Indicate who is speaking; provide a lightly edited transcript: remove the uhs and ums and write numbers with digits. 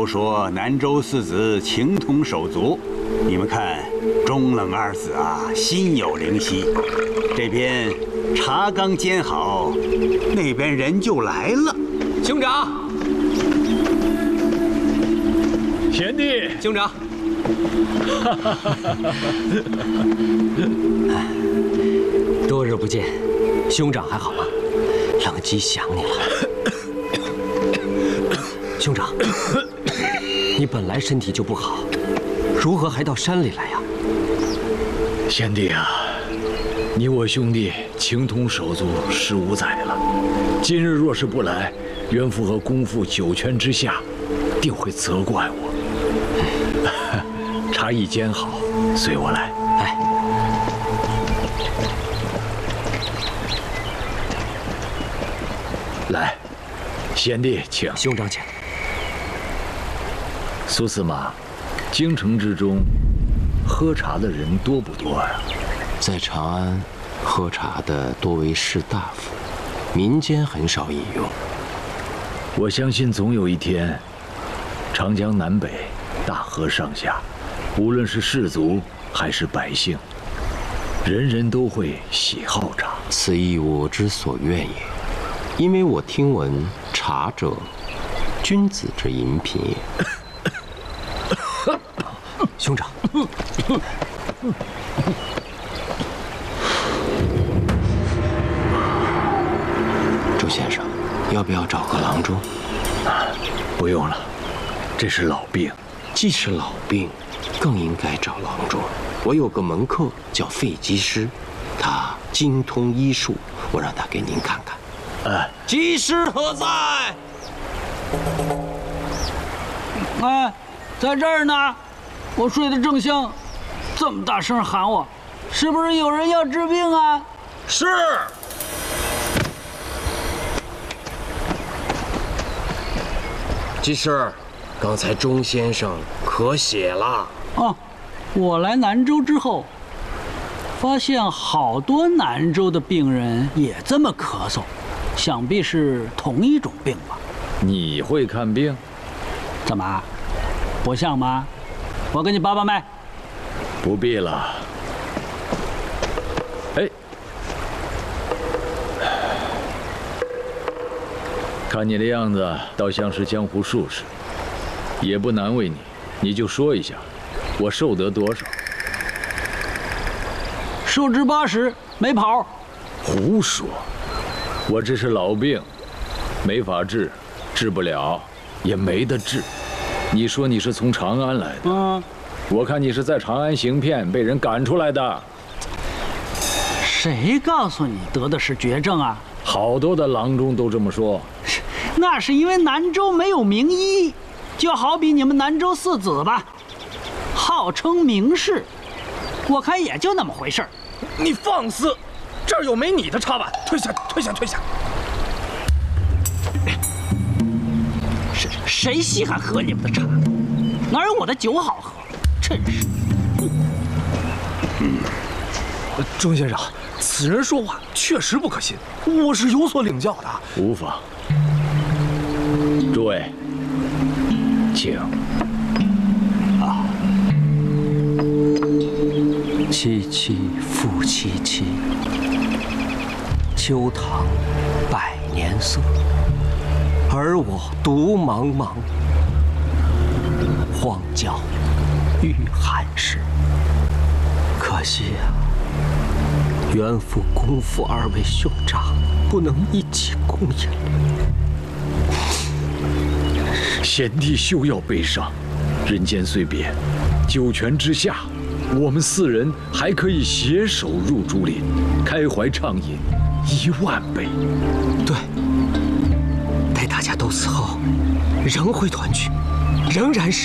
Speaker 1: 都说南州四子情同手足，你们看中冷二子啊，心有灵犀。这边茶刚煎好，那边人就来了。
Speaker 2: 兄长，
Speaker 3: 贤弟，
Speaker 2: 兄长。多日不见，兄长还好吗？冷姬想你了。兄长，你本来身体就不好，如何还到山里来呀？
Speaker 3: 贤弟啊，你我兄弟情同手足15载了，今日若是不来，袁父和公父九泉之下，定会责怪我。茶已煎好，随我来。
Speaker 2: 哎，
Speaker 3: 来，贤弟请。
Speaker 2: 兄长请。
Speaker 3: 苏司马，京城之中，喝茶的人多不多呀？
Speaker 4: 在长安，喝茶的多为士大夫，民间很少饮用。
Speaker 3: 我相信总有一天，长江南北，大河上下，无论是士族还是百姓，人人都会喜好茶。
Speaker 4: 此亦我之所愿也。因为我听闻茶者，君子之饮品也。
Speaker 2: 兄长，
Speaker 4: 周先生，要不要找个郎中？
Speaker 3: 不用了，这是老病。
Speaker 4: 既是老病，更应该找郎中。我有个门客叫费基师，他精通医术，我让他给您看看。
Speaker 2: 技师何在？
Speaker 5: 哎，在这儿呢，我睡得正香，这么大声喊我，是不是有人要治病啊？
Speaker 2: 是。
Speaker 4: 技师，刚才钟先生咳血了。
Speaker 5: 哦，我来南州之后，发现好多南州的病人也这么咳嗽，想必是同一种病吧？
Speaker 3: 你会看病？
Speaker 5: 怎么，不像吗？我给你把把脉。
Speaker 3: 不必了。哎，看你的样子，倒像是江湖术士，也不难为你，你就说一下，我受得多少？
Speaker 5: 寿至80，没跑。
Speaker 3: 胡说！我这是老病，没法治，治不了，也没得治。你说你是从长安来的，我看你是在长安行骗，被人赶出来的。
Speaker 5: 谁告诉你得的是绝症啊？
Speaker 3: 好多的郎中都这么说。
Speaker 5: 那是因为南州没有名医，就好比你们南州四子吧，号称名士，我看也就那么回事儿。
Speaker 2: 你放肆！这儿有没你的茶碗，退下，退下，退下！
Speaker 5: 谁稀罕喝你们的茶？哪有我的酒好喝？真是！
Speaker 2: 钟先生，此人说话确实不可信，我是有所领教的。
Speaker 3: 无妨。诸位，请。
Speaker 2: 萋萋复萋萋，秋堂百年色，而我独茫茫。荒郊遇寒士，可惜啊，袁父、公父2位兄长不能一起共饮。
Speaker 3: 贤弟休要悲伤，人间虽别，九泉之下，我们4人还可以携手入竹林，开怀畅饮10000杯。
Speaker 2: 对，待大家都死后，仍会团聚，仍然是